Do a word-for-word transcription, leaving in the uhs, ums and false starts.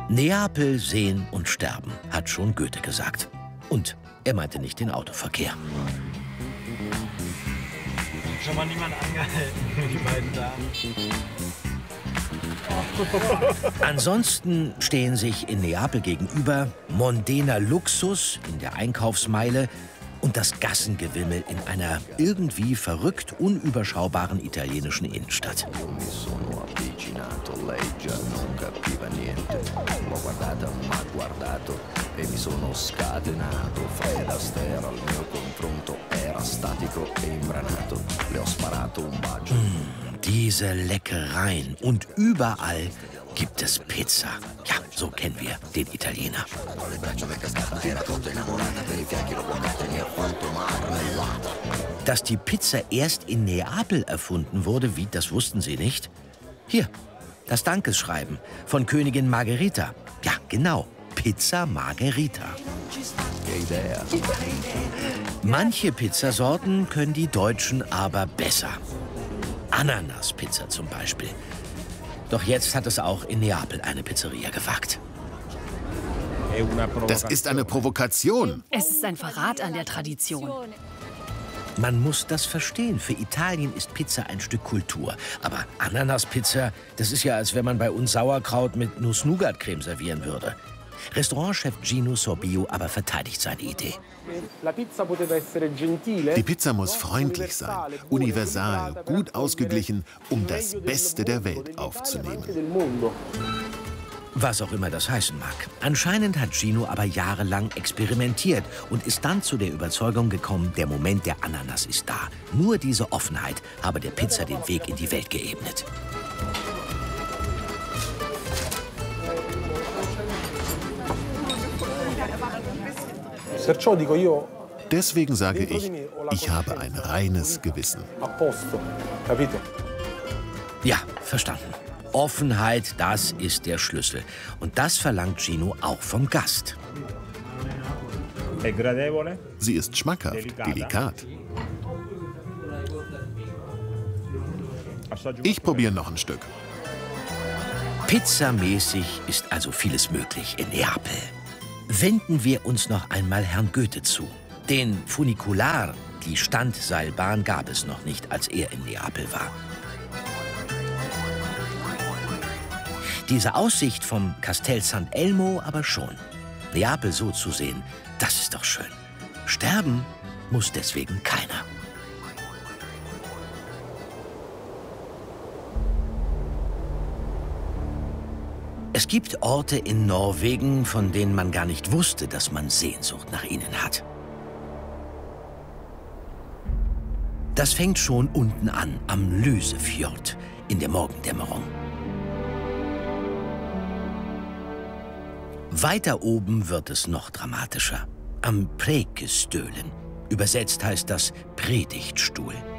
Neapel sehen und sterben, hat schon Goethe gesagt. Und er meinte nicht den Autoverkehr. Schon mal niemand angehalten, die beiden Damen. Ansonsten stehen sich in Neapel gegenüber mondener Luxus in der Einkaufsmeile und das Gassengewimmel in einer irgendwie verrückt unüberschaubaren italienischen Innenstadt. Mmh, diese Leckereien. Und überall gibt es Pizza. Ja, so kennen wir den Italiener. Dass die Pizza erst in Neapel erfunden wurde, wie, das wussten Sie nicht? Hier, das Dankesschreiben von Königin Margherita. Ja, genau, Pizza Margherita. Manche Pizzasorten können die Deutschen aber besser. Ananaspizza zum Beispiel. Doch jetzt hat es auch in Neapel eine Pizzeria gewagt. Das ist eine Provokation. Es ist ein Verrat an der Tradition. Man muss das verstehen. Für Italien ist Pizza ein Stück Kultur. Aber Ananaspizza, das ist ja, als wenn man bei uns Sauerkraut mit Nuss-Nougat-Creme servieren würde. Restaurantchef Gino Sorbio aber verteidigt seine Idee. Die Pizza muss freundlich sein, universal, gut ausgeglichen, um das Beste der Welt aufzunehmen. Was auch immer das heißen mag. Anscheinend hat Gino aber jahrelang experimentiert und ist dann zu der Überzeugung gekommen, der Moment der Ananas ist da. Nur diese Offenheit habe der Pizza den Weg in die Welt geebnet. Deswegen sage ich, ich habe ein reines Gewissen. Ja, verstanden. Offenheit, das ist der Schlüssel. Und das verlangt Gino auch vom Gast. Sie ist schmackhaft, delikat. Ich probiere noch ein Stück. Pizzamäßig ist also vieles möglich in Neapel. Wenden wir uns noch einmal Herrn Goethe zu. Den Funicular, die Standseilbahn, gab es noch nicht, als er in Neapel war. Diese Aussicht vom Castel Sant'Elmo aber schon. Neapel so zu sehen, das ist doch schön. Sterben muss deswegen keiner. Es gibt Orte in Norwegen, von denen man gar nicht wusste, dass man Sehnsucht nach ihnen hat. Das fängt schon unten an, am Lysefjord, in der Morgendämmerung. Weiter oben wird es noch dramatischer. Am Prekestølen. Übersetzt heißt das Predigtstuhl.